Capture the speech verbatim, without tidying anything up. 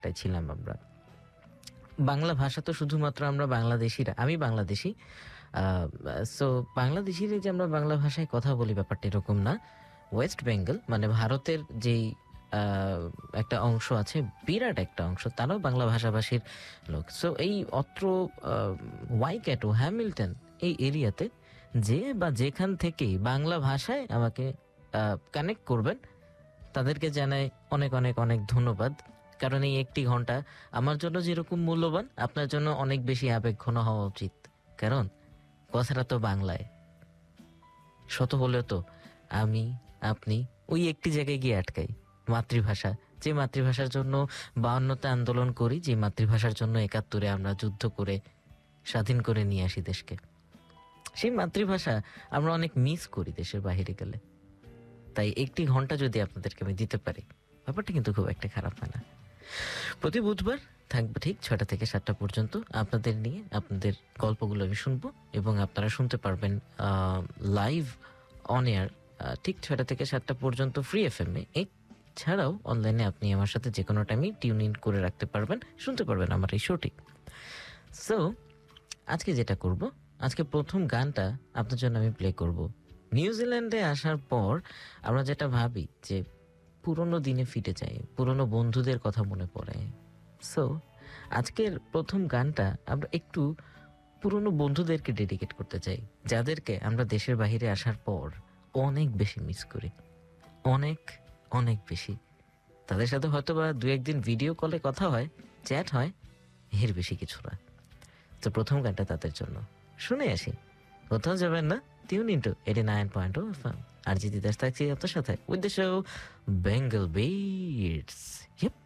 তাই ছিলাম আমরা। বাংলা ভাষা তো শুধুমাত্র আমরা বাংলাদেশিরা, আমি বাংলাদেশি, সো বাংলাদেশিরা যে আমরা বাংলা ভাষায় কথা বলি ব্যাপারটা এরকম না। ওয়েস্ট বেঙ্গল মানে ভারতের যেই আহ, একটা অংশ আছে, বিরাট একটা অংশ, তারাও বাংলা ভাষাভাষীর লোক। সো এই অত্র ওয়াইক্যাটো হ্যামিল্টন এই এরিয়াতে যে বা যেখান থেকেই বাংলা ভাষায় আমাকে কানেক্ট করবেন তাদেরকে জানাই অনেক অনেক অনেক ধন্যবাদ। কারণ এই একটি ঘন্টা আমার জন্য যেরকম মূল্যবান, আপনার জন্য অনেক বেশি আবেগঘন হওয়া উচিত। কারণ কথাটা তো বাংলায়, শত হলেও তো আমি আপনি ওই একটি জায়গায় গিয়ে আটকাই, মাতৃভাষা। যে মাতৃভাষার জন্য বায়ান্নতে আন্দোলন করি, যে মাতৃভাষার জন্য একাত্তরে আমরা যুদ্ধ করে স্বাধীন করে নিয়ে আসি দেশকে, সেই মাতৃভাষা আমরা অনেক মিস করি দেশের বাইরে গেলে। তাই একটি ঘন্টা যদি আপনাদেরকে আমি দিতে পারি, ব্যাপারটা কিন্তু খুব একটা খারাপ হয় না। প্রতি বুধবার থাকবে ঠিক ছয়টা থেকে সাতটা পর্যন্ত আপনাদের নিয়ে, আপনাদের গল্পগুলো আমি শুনবো এবং আপনারা শুনতে পারবেন লাইভ অন এয়ার ঠিক ছয়টা থেকে সাতটা পর্যন্ত ফ্রি এফ এম এ। এছাড়াও অনলাইনে আপনি আমার সাথে যে কোনো টাইমে টিউন ইন করে রাখতে পারবেন, শুনতে পারবেন আমার এই শোটি। সো আজকে যেটা করব, আজকে প্রথম গানটা আপনার জন্য আমি প্লে করব। নিউজিল্যান্ডে আসার পর আমরা যেটা ভাবি যে পুরোনো দিনে ফিরে যাই, পুরোনো বন্ধুদের কথা মনে পড়ে। সো আজকের প্রথম গানটা আমরা একটু পুরোনো বন্ধুদেরকে ডেডিকেট করতে চাই, যাদেরকে আমরা দেশের বাইরে আসার পর অনেক বেশি মিস করি, অনেক অনেক বেশি। তাদের সাথে হয়তো বা দু একদিন ভিডিও কলে কথা হয়, চ্যাট হয়, এর বেশি কিছু না। তো প্রথম গানটা তাদের জন্য শুনে আসি। কোথাও যাবেন না, tune into eighty nine point ও এফ এম। আর জিতি দাস থাকছি আপনার সাথে with the show Bengal bits. ইয়েপ।